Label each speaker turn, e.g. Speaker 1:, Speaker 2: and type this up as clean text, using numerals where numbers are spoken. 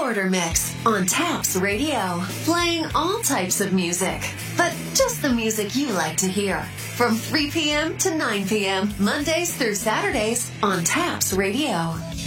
Speaker 1: Border Mix on Taps Radio, playing all types of music, but just the music you like to hear. From 3 p.m. to 9 p.m., Mondays through Saturdays on Taps Radio.